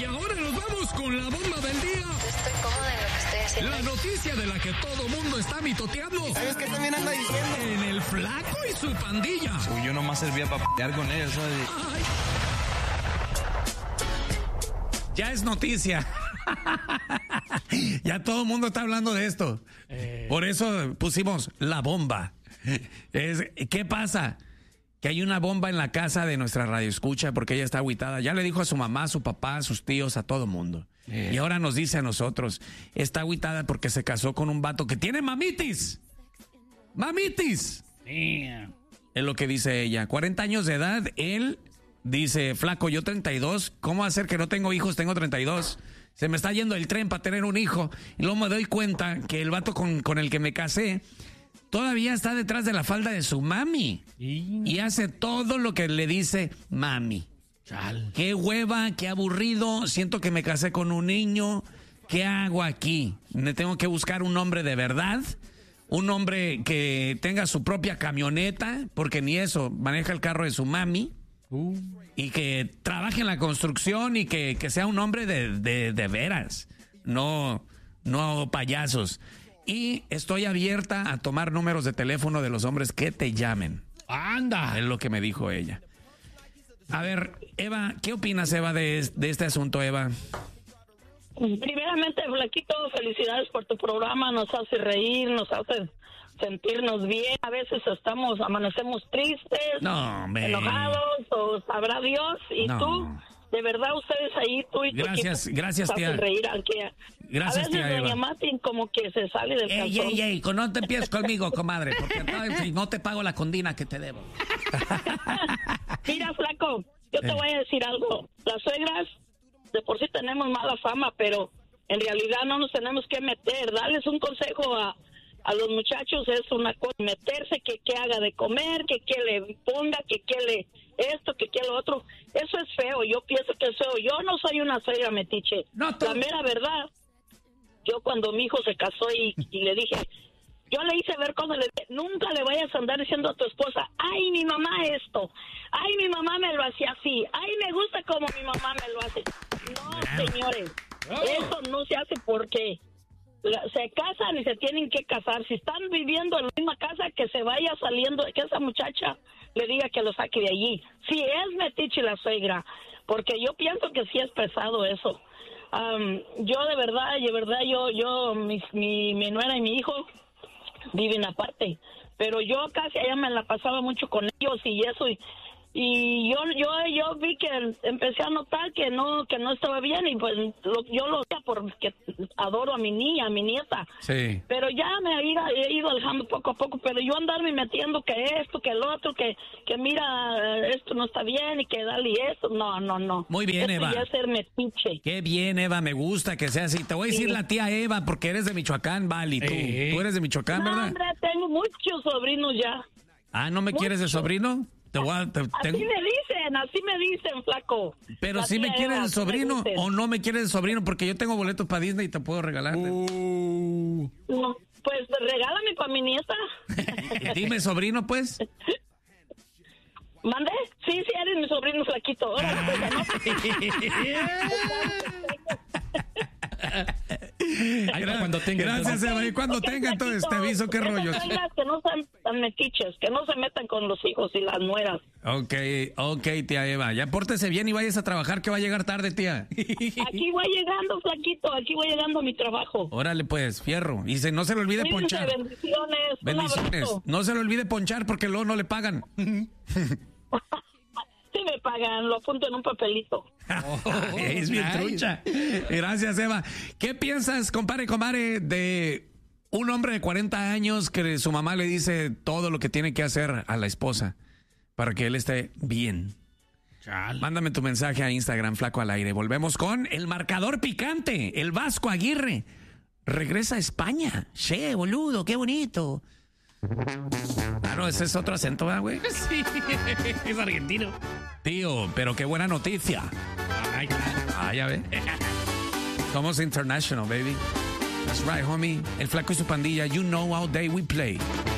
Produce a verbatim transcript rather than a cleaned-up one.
Y ahora nos vamos con la bomba del día. Estoy cómoda en lo que estoy haciendo. La noticia de la que todo mundo está mitoteando. ¿Sabes qué también anda diciendo? En el Flaco y su pandilla. Uy, yo nomás servía para pelear con ellos, ¿sabes? Ay. Ya es noticia. Ya todo el mundo está hablando de esto. Eh. Por eso pusimos la bomba. Es, ¿qué pasa? Que hay una bomba en la casa de nuestra radioescucha porque ella está agüitada. Ya le dijo a su mamá, a su papá, a sus tíos, a todo mundo. Eh. Y ahora nos dice a nosotros, está agüitada porque se casó con un vato que tiene mamitis. ¡Mamitis! Yeah. Es lo que dice ella. cuarenta años de edad, él dice, flaco, yo treinta y dos, ¿cómo hacer que no tengo hijos? Tengo treinta y dos. Se me está yendo el tren para tener un hijo. Y luego me doy cuenta que el vato con, con el que me casé todavía está detrás de la falda de su mami. ¿Y? Y hace todo lo que le dice mami. Chal. Qué hueva, qué aburrido. Siento que me casé con un niño. ¿Qué hago aquí? Me tengo que buscar un hombre de verdad. Un hombre que tenga su propia camioneta, porque ni eso, maneja el carro de su mami. Uh. Y que trabaje en la construcción y que, que sea un hombre de, de, de veras. No, no payasos. Y estoy abierta a tomar números de teléfono de los hombres que te llamen. ¡Anda! Es lo que me dijo ella. A ver, Eva, ¿qué opinas, Eva, de, de este asunto, Eva? Primeramente, Flaquito, felicidades por tu programa. Nos hace reír, nos hace sentirnos bien. A veces estamos, amanecemos tristes, no, enojados, o sabrá Dios. Y no. Tú, de verdad, ustedes ahí, tú y tu gracias, equipo, gracias, tía. Reír, aunque gracias, a veces tía doña Eva. Martín como que se sale del ey, calzón. Ey, ey, ey, no te empieces conmigo, comadre, porque no, no te pago la condina que te debo. Mira, flaco, yo te eh. voy a decir algo. Las suegras, de por sí tenemos mala fama, pero en realidad no nos tenemos que meter. Darles un consejo a, a los muchachos es una cosa, meterse, que qué haga de comer, que qué le ponga, que qué le esto, que qué lo otro. Eso es feo, yo pienso que es feo. Yo no soy una suegra metiche. No, la mera verdad, yo cuando mi hijo se casó y, y le dije, yo le hice ver cosas, le dije, nunca le vayas a andar diciendo a tu esposa, ay, mi mamá esto, ay, mi mamá me lo hacía así, ay, me gusta como mi mamá me lo hace. No, señores, oh. Eso no se hace porque se casan y se tienen que casar. Si están viviendo en la misma casa, que se vaya saliendo, que esa muchacha le diga que lo saque de allí. Si es metiche la suegra, porque yo pienso que sí es pesado eso. Um, yo de verdad, de verdad, yo, yo, mi, mi, mi nuera y mi hijo viven aparte, pero yo casi allá me la pasaba mucho con ellos y eso, y, y yo yo yo vi que empecé a notar que no que no estaba bien, y pues lo, yo lo hacía porque adoro a mi niña, a mi nieta. Sí. Pero ya me he ido, he ido alejando poco a poco, pero yo andarme metiendo que esto, que el otro, que que mira, esto no está bien y que dale esto, no, no, no. Muy bien, esto Eva. Ya es ser metiche. Qué bien, Eva, me gusta que sea así. Te voy a decir sí. La tía Eva, porque eres de Michoacán, Vali, tú. Eh. Tú eres de Michoacán, no, ¿verdad? Hombre, tengo muchos sobrinos ya. Ah, ¿no me Mucho. quieres de sobrino? Te voy a, te, así tengo... me dicen, así me dicen, flaco. Pero si ¿sí me quieres de sobrino o no me quieres de sobrino, porque yo tengo boletos para Disney y te puedo regalar. Uh. No, pues regálame para mi nieta. Dime, sobrino, pues. ¿Mande? Sí, sí, eres mi sobrino, flaquito. Ahora, pues, Ay, cuando tenga, gracias, Eva. Y cuando okay, tenga, entonces te aviso qué rollo. Que no sean tan metiches, que no se metan con los hijos y las nueras. Ok, ok, tía Eva. Ya pórtese bien y vayas a trabajar, que va a llegar tarde, tía. Aquí voy llegando, flaquito. Aquí voy llegando a mi trabajo. Órale, pues, fierro. Y se, no se le olvide Cuídense, ponchar. Bendiciones. Bendiciones. No se le olvide ponchar porque luego no le pagan. Sí me pagan, lo apunto en un papelito. Oh, es bien nice. Trucha. Gracias, Eva. ¿Qué piensas, compadre, comadre, de un hombre de cuarenta años que su mamá le dice todo lo que tiene que hacer a la esposa para que él esté bien? Chale. Mándame tu mensaje a Instagram, Flaco al Aire. Volvemos con el marcador picante, el Vasco Aguirre. Regresa a España. Che, boludo, qué bonito. Ah, no, ese es otro acento, ¿verdad, güey? Sí, es argentino. Tío, pero qué buena noticia. Ay, ah, ya ve. Somos international, baby. That's right, homie. El Flaco y su pandilla. You know how day we play.